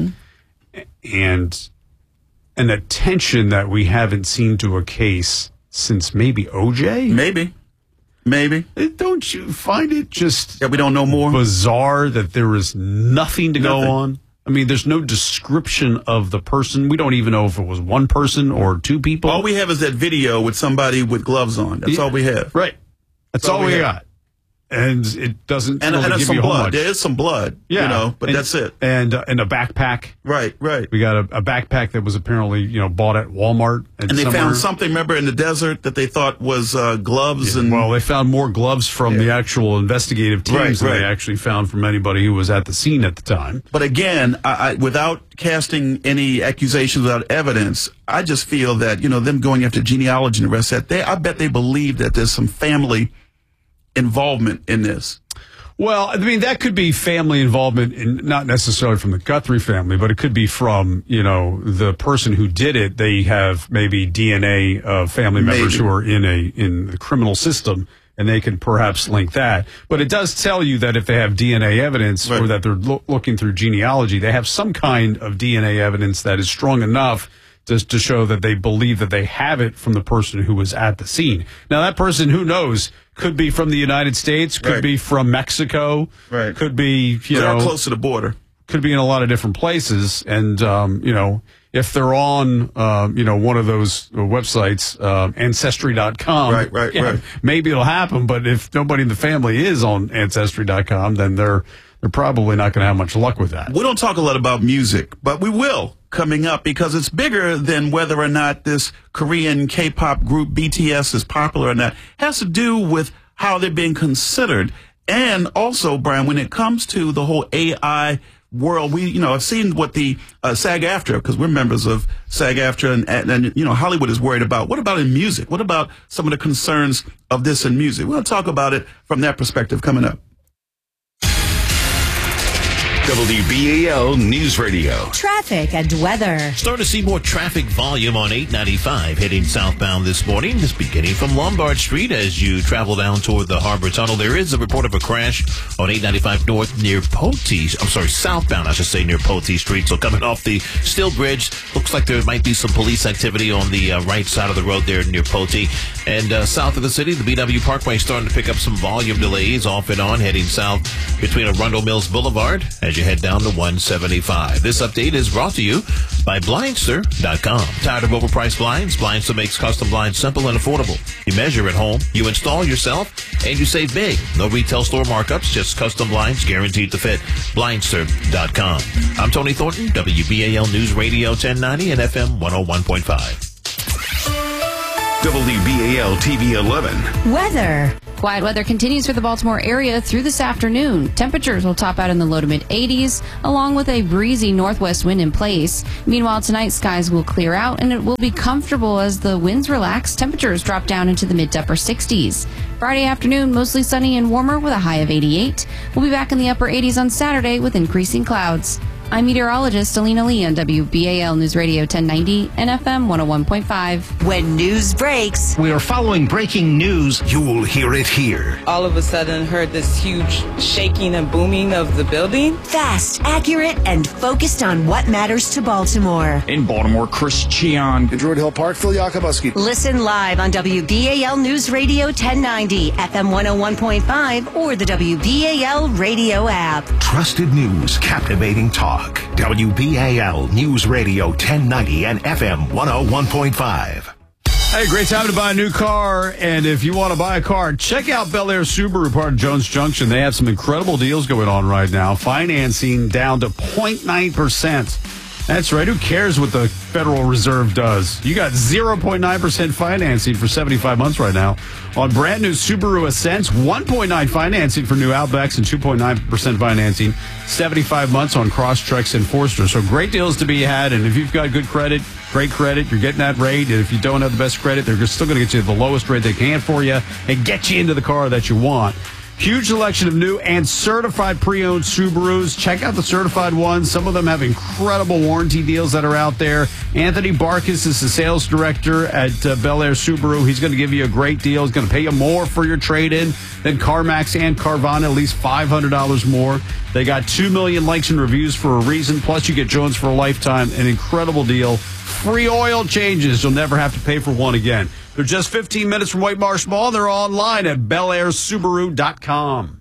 and an attention that we haven't seen to a case since maybe OJ? Maybe. Don't you find it just we don't know more bizarre that there is nothing to go on? I mean, there's no description of the person. We don't even know if it was one person or two people. All we have is that video with somebody with gloves on. That's all we have. Right. That's all we got. And it doesn't really give you a whole much. There is some blood, but that's it. And a backpack. Right. We got a backpack that was apparently, bought at Walmart. And they found something, remember, in the desert that they thought was gloves. Yeah, well, they found more gloves from the actual investigative teams than they actually found from anybody who was at the scene at the time. But again, I without casting any accusations, without evidence, I just feel that, them going after genealogy and the rest of that, I bet they believe that there's some family involvement in this. Well, I mean, that could be family involvement, not necessarily from the Guthrie family, but it could be from, the person who did it. They have maybe DNA of family members who are in the criminal system, and they can perhaps link that. But it does tell you that if they have DNA evidence or that they're looking through genealogy, they have some kind of DNA evidence that is strong enough to show that they believe that they have it from the person who was at the scene. Now, that person, who knows, could be from the United States, could be from Mexico, could be, they're close to the border. Could be in a lot of different places. And, if they're on, one of those websites, Ancestry.com, maybe it'll happen. But if nobody in the family is on Ancestry.com, then they're probably not going to have much luck with that. We don't talk a lot about music, but we will coming up, because it's bigger than whether or not this Korean K-pop group BTS is popular or not. It has to do with how they're being considered. And also, Brian, when it comes to the whole AI world, I've seen what the SAG-AFTRA, because we're members of SAG-AFTRA, and Hollywood is worried about. What about in music? What about some of the concerns of this in music? We'll talk about it from that perspective coming up.
WBAL News Radio.
Traffic and weather.
Starting to see more traffic volume on 895 heading southbound this morning. This beginning from Lombard Street as you travel down toward the Harbor Tunnel. There is a report of a crash on 895 north near southbound, I should say, near Pote Street. So coming off the Steel Bridge, looks like there might be some police activity on the right side of the road there near Pote. And south of the city, the BW Parkway starting to pick up some volume delays off and on heading south between Arundel Mills Boulevard as you head down to 175. This update is brought to you by Blindster.com. Tired of overpriced blinds? Blindster makes custom blinds simple and affordable. You measure at home, you install yourself, and you save big. No retail store markups, just custom blinds guaranteed to fit. Blindster.com. I'm Tony Thornton, WBAL News Radio 1090 and FM 101.5.
WBAL TV 11.
Weather.
Quiet weather continues for the Baltimore area through this afternoon. Temperatures will top out in the low to mid 80s, along with a breezy northwest wind in place. Meanwhile, tonight skies will clear out and it will be comfortable as the winds relax. Temperatures drop down into the mid to upper 60s. Friday afternoon, mostly sunny and warmer with a high of 88. We'll be back in the upper 80s on Saturday with increasing clouds. I'm meteorologist Alina Lee on WBAL News Radio 1090 and FM 101.5.
When news breaks,
We are following breaking news. You'll hear it here.
All of a sudden heard this huge shaking and booming of the building.
fast, accurate, and focused on what matters to Baltimore.
In Baltimore, Chris Cheon.
In Druid Hill Park, Phil Yakobuski.
Listen live on WBAL News Radio 1090, FM 101.5, or the WBAL radio app.
Trusted news, captivating talk. WBAL News Radio 1090 and FM 101.5.
Hey, great time to buy a new car. And if you want to buy a car, check out Bel Air Subaru, part of Jones Junction. They have some incredible deals going on right now. Financing down to 0.9%. That's right. Who cares what the Federal Reserve does? You got 0.9% financing for 75 months right now. On brand new Subaru Ascents, 1.9 financing for new Outbacks and 2.9% financing, 75 months on Crosstreks and Forester. So great deals to be had. And if you've got good credit, great credit, you're getting that rate. And if you don't have the best credit, they're still going to get you the lowest rate they can for you and get you into the car that you want. Huge selection of new and certified pre-owned Subarus. Check out the certified ones. Some of them have incredible warranty deals that are out there. Anthony Barkis is the sales director at Bel Air Subaru. He's going to give you a great deal. He's going to pay you more for your trade-in than CarMax and Carvana, at least $500 more. They got 2 million likes and reviews for a reason. Plus, you get Jones for a lifetime. An incredible deal. Free oil changes. You'll never have to pay for one again. They're just 15 minutes from White Marsh Mall. They're online at BelAirSubaru.com.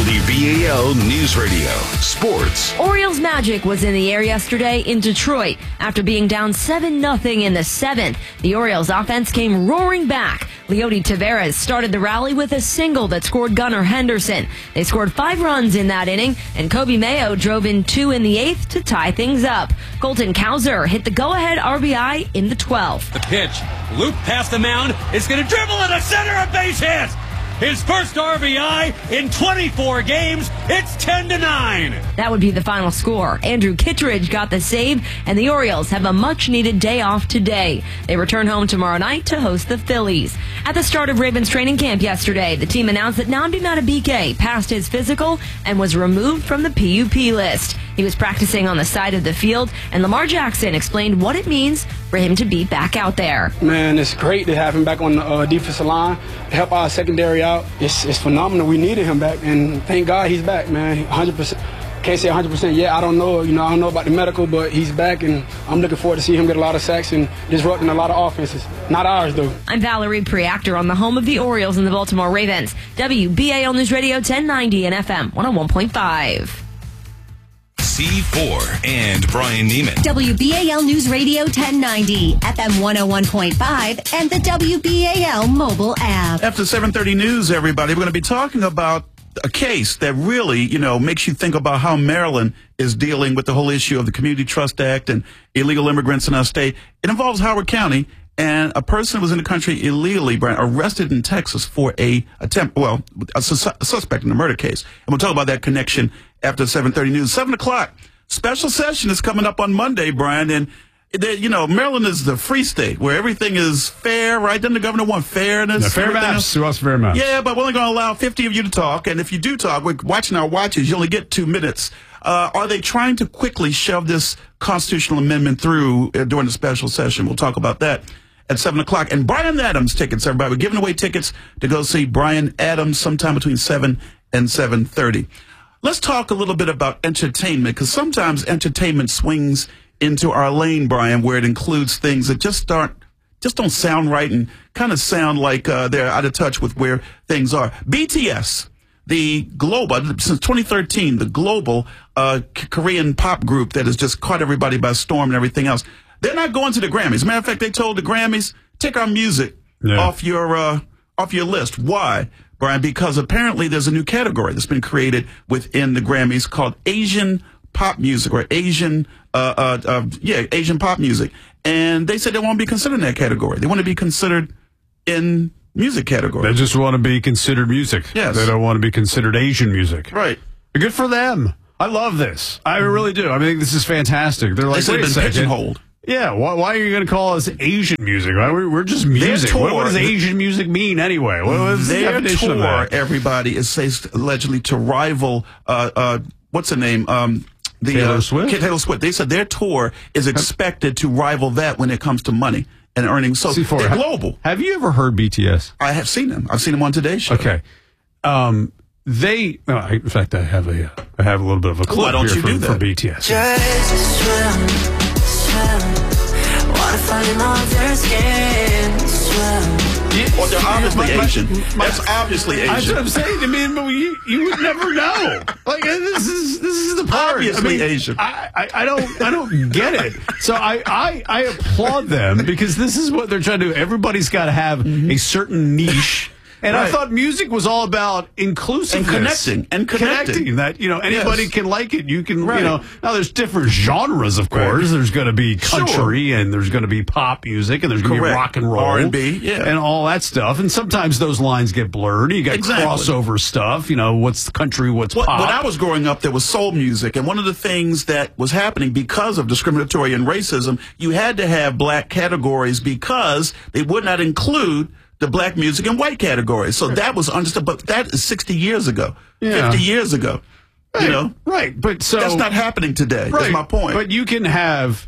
WBAL News Radio. Sports.
Orioles Magic was in the air yesterday in Detroit after being down 7-0 in the 7th. The Orioles offense came roaring back. Leody Taveras started the rally with a single that scored Gunnar Henderson. They scored 5 runs in that inning, and Kobe Mayo drove in 2 in the 8th to tie things up. Colton Cowser hit the go-ahead RBI in the 12th.
The pitch, loop past the mound, is going to dribble at the center, a base hit. His first RBI in 24 games. It's 10-9.
That would be the final score. Andrew Kittredge got the save, and the Orioles have a much-needed day off today. They return home tomorrow night to host the Phillies. At the start of Ravens training camp yesterday, the team announced that Nnamdi Madubuike passed his physical and was removed from the PUP list. He was practicing on the side of the field, and Lamar Jackson explained what it means for him to be back out there.
Man, it's great to have him back on the defensive line, help our secondary out. It's phenomenal. We needed him back, and thank God he's back, man. 100%. Can't say 100% yet. I don't know. I don't know about the medical, but he's back, and I'm looking forward to see him get a lot of sacks and disrupting a lot of offenses. Not ours, though.
I'm Valerie Preactor on the home of the Orioles and the Baltimore Ravens. WBAL News Radio 1090 and FM 101.5.
C4 and Brian Neiman.
WBAL News Radio 1090, FM 101.5, and the WBAL mobile app.
After 7:30 news, everybody, we're going to be talking about a case that really, makes you think about how Maryland is dealing with the whole issue of the Community Trust Act and illegal immigrants in our state. It involves Howard County, and a person was in the country illegally, Brian, arrested in Texas for a suspect in a murder case. And we'll talk about that connection after 7:30 news. 7 o'clock, special session is coming up on Monday, Brian, and Maryland is the free state where everything is fair, right? Doesn't the governor want fairness?
Yeah, fair maps. Who else fair maps?
Yeah, but we're only going to allow 50 of you to talk. And if you do talk, we're watching our watches. You only get 2 minutes. Are they trying to quickly shove this constitutional amendment through during the special session? We'll talk about that at 7 o'clock. And Bryan Adams tickets, everybody. We're giving away tickets to go see Bryan Adams sometime between 7 and 7:30. Let's talk a little bit about entertainment, because sometimes entertainment swings into our lane, Brian, where it includes things that just don't sound right and kind of sound like they're out of touch with where things are. BTS, the global, since 2013, the global Korean pop group that has just caught everybody by storm and everything else, they're not going to the Grammys. As a matter of fact, they told the Grammys, take our music off your list. Why, Brian? Because apparently there's a new category that's been created within the Grammys called Asian pop music, or Asian pop music. And they said they won't be considered in that category. They want to be considered in music category.
They just want to be considered music.
Yes.
They don't want to be considered Asian music.
Right.
Good for them. I love this. I really do. I mean, this is fantastic. They're like,
they've been pigeonholed.
Yeah, why are you going to call us Asian music? We're just music. What does Asian music mean anyway? What's the definition of that?
Everybody is allegedly to rival, what's the name?
Taylor Swift?
Taylor Swift. They said their tour is expected to rival that when it comes to money and earnings. So they're global.
Have you ever heard BTS?
I have seen them. I've seen them on Today's Show.
Okay. In fact, I have a little bit of a clip
Why don't
here
you do that?
from BTS.
Just swim, water falling off their skin, swim.
Well, they're obviously Asian. That's obviously Asian.
That's what I'm saying. I mean, you would never know. Like, this is the part.
Obviously Asian.
I don't get it. So I applaud them, because this is what they're trying to do. Everybody's got to have a certain niche. And I thought music was all about inclusiveness.
And connecting.
That, anybody can like it. You can, now there's different genres, of course. Right. There's going to be country, and there's going to be pop music, and there's going to be rock and roll.
R&B,
and all that stuff. And sometimes those lines get blurred. You got crossover stuff, what's country, what's pop.
When I was growing up, there was soul music. And one of the things that was happening because of discriminatory and racism, you had to have black categories because they would not include the black music and white categories. So that was understood, but that is 60 years ago, 50 years ago.
Right, right. But so
that's not happening today. Right. That's my point.
But you can have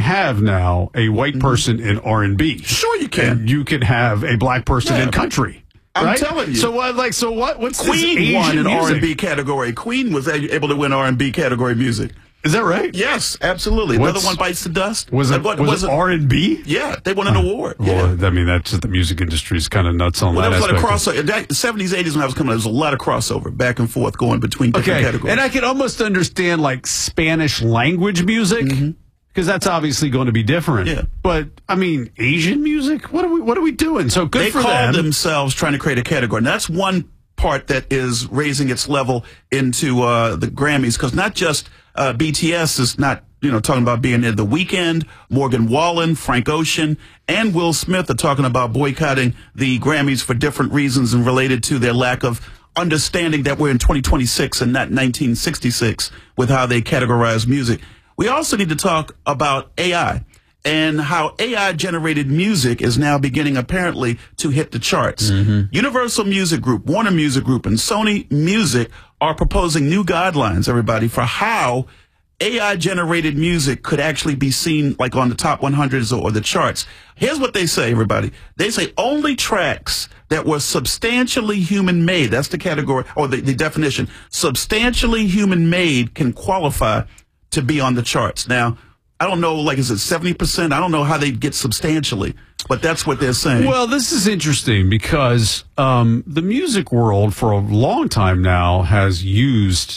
now a white person in R&B.
Sure, you can.
And you can have a black person in country.
I'm telling you.
So what's
Queen
this
won in
music?
R&B category. Queen was able to win R&B category music.
Is that right?
Yes, absolutely. Another one bites the dust.
Was it R&B?
Yeah, they won an award.
Well, I mean, that's the music industry is kind of nuts on that.
There was a lot of
aspect.
crossover. 70s, 80s when I was coming, there was a lot of crossover back and forth going between different categories.
And I could almost understand like Spanish language music, because that's obviously going to be different. Yeah. But I mean, Asian music, what are we doing? So good for them.
They call themselves trying to create a category. And that's one part that is raising its level into the Grammys, because not just BTS is not talking about being there. The Weeknd, Morgan Wallen, Frank Ocean, and Will Smith are talking about boycotting the Grammys for different reasons and related to their lack of understanding that we're in 2026 and not 1966 with how they categorize music. We also need to talk about AI and how AI-generated music is now beginning, apparently, to hit the charts. Universal Music Group, Warner Music Group, and Sony Music are proposing new guidelines, everybody, for how AI-generated music could actually be seen like on the top 100s or the charts. Here's what they say, everybody. They say only tracks that were substantially human-made, that's the category, or the definition, substantially human-made can qualify to be on the charts. Now, I don't know, is it 70%? I don't know how they get substantially, but that's what they're saying.
Well, this is interesting because the music world for a long time now has used,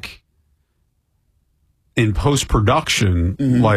in post-production,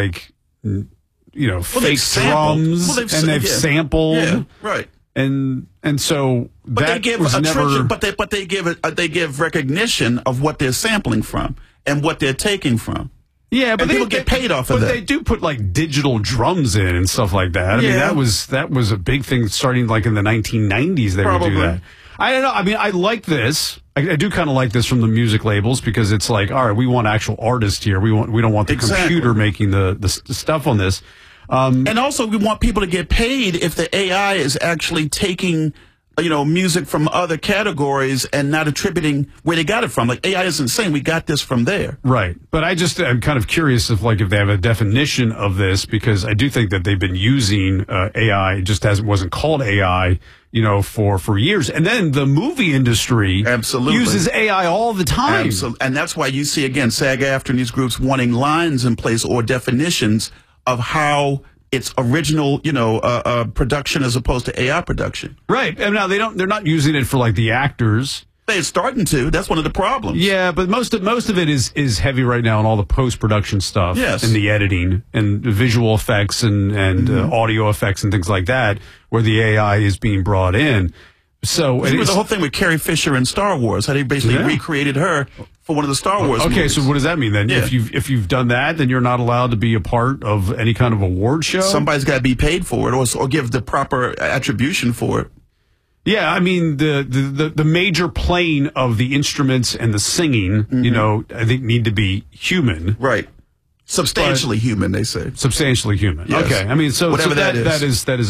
fake drums, and they've sampled.
Yeah, right.
And so that was never...
But they give recognition of what they're sampling from and what they're taking from.
Yeah, but
people get paid off of that.
But they do put digital drums in and stuff like that. I mean, that was a big thing starting in the 1990s. They would do that. I don't know. I mean, I like this. I do kind of like this from the music labels because it's all right, we want actual artists here. We don't want the computer making the stuff on this.
And also, we want people to get paid if the AI is actually taking music from other categories and not attributing where they got it from. Like AI isn't saying we got this from there.
Right. But I'm kind of curious if they have a definition of this, because I do think that they've been using AI, just as it wasn't called AI, for years. And then the movie industry uses AI all the time.
Absolutely. And that's why you see, again, SAG-AFTRA and these groups wanting lines in place or definitions of how it's original, production as opposed to AI production.
Right. And now they're not using it for the actors.
They're starting to. That's one of the problems.
Yeah, but most of it is heavy right now on all the post-production stuff.
Yes.
And the editing and the visual effects and audio effects and things like that, where the AI is being brought in. So
the whole thing with Carrie Fisher in Star Wars, how they basically recreated her for one of the Star Wars movies.
So what does that mean then? Yeah. If you've done that, then you're not allowed to be a part of any kind of award show?
Somebody's got to be paid for it or give the proper attribution for it.
Yeah, I mean the major playing of the instruments and the singing, I think need to be human.
Right. Substantially human, they say.
Substantially human.
Yes.
Okay. I mean, so
whatever
that is